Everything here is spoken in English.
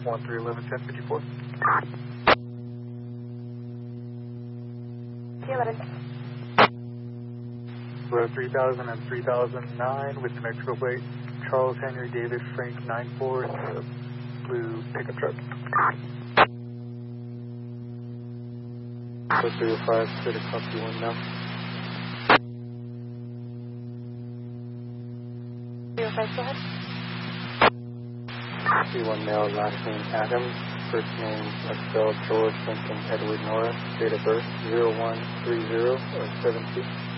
1311-1054. 3000 and 3009 with New Mexico plate, Charles Henry David Frank 94 in the blue pickup truck. 305, clear to copy 1 now. 305, go ahead. 31 male, last name Adams, first name Estelle George Lincoln Edward Nora, date of birth 0130 or 72.